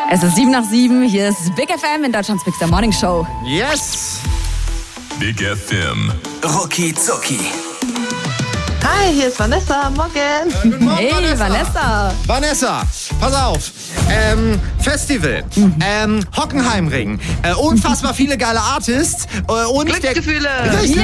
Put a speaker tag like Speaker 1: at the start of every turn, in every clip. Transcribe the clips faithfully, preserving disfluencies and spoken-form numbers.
Speaker 1: Es ist sieben nach sieben, hier ist Big F M in Deutschlands Big Star Morning Show.
Speaker 2: Yes!
Speaker 3: Big F M.
Speaker 4: Rucki Zucki.
Speaker 5: Hi, hier ist Vanessa. Morgen.
Speaker 2: Äh, guten Morgen,
Speaker 1: Hey,
Speaker 2: Vanessa.
Speaker 1: Vanessa.
Speaker 2: Vanessa, pass auf. Ähm, Festival,
Speaker 1: Mhm.
Speaker 2: ähm, Hockenheimring, äh, unfassbar viele geile Artists äh, und
Speaker 5: Glücksgefühle.
Speaker 2: Der, Richtig.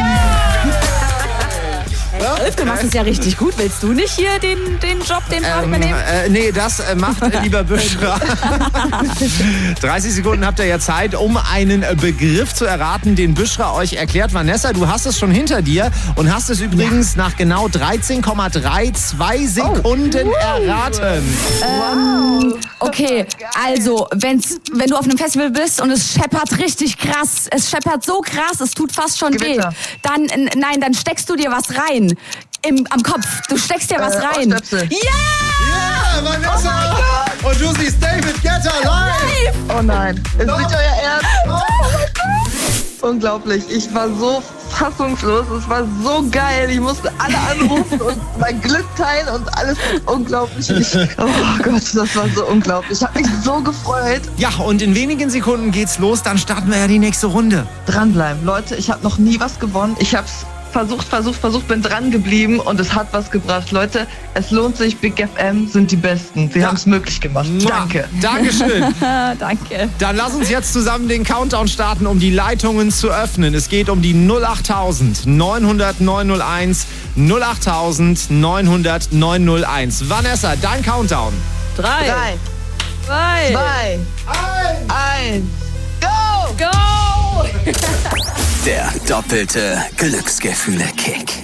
Speaker 1: Ulf, du machst es ja richtig gut. Willst du nicht hier den, den Job, den Part
Speaker 2: Ähm,
Speaker 1: übernehmen?
Speaker 2: äh, nee, das äh, macht äh, lieber Büschra. dreißig Sekunden habt ihr ja Zeit, um einen äh, Begriff zu erraten, den Büschra euch erklärt. Vanessa, du hast es schon hinter dir und hast es übrigens nach genau dreizehn Komma zweiunddreißig Sekunden erraten.
Speaker 1: Ähm, okay, also, wenn's, wenn du auf einem Festival bist und es scheppert richtig krass, es scheppert so krass, es tut fast schon
Speaker 5: Gewitter.
Speaker 1: weh, dann, n- nein, dann steckst du dir was rein. Im, am Kopf. Du steckst dir was
Speaker 5: Äh,
Speaker 1: rein.
Speaker 5: Ohrstöpsel.
Speaker 1: Ja!
Speaker 2: Ja, Vanessa! und du siehst David Guetta live!
Speaker 5: Oh nein. Ist nicht euer Ernst? Oh, unglaublich. Ich war so fassungslos. Es war so geil. Ich musste alle anrufen und mein Glück teilen und alles unglaublich. Ich, oh Gott, das war so unglaublich. Ich habe mich so gefreut.
Speaker 2: Ja, und in wenigen Sekunden geht's los, dann starten wir ja die nächste Runde.
Speaker 5: Dranbleiben. Leute, ich habe noch nie was gewonnen. Ich habe es versucht, versucht, versucht, bin dran geblieben und es hat was gebracht. Leute, es lohnt sich. Big F M sind die Besten. Sie
Speaker 2: Ja.
Speaker 5: haben es möglich gemacht. Danke.
Speaker 2: Dankeschön.
Speaker 1: Ah, danke.
Speaker 2: Dann lass uns jetzt zusammen den Countdown starten, um die Leitungen zu öffnen. Es geht um die null acht neun null null neun null eins null acht neun null null neun null eins. Vanessa, dein Countdown.
Speaker 1: Drei,
Speaker 5: Drei,
Speaker 1: zwei,
Speaker 5: zwei, eins, go!
Speaker 1: go!
Speaker 4: Der doppelte Glücksgefühle-Kick.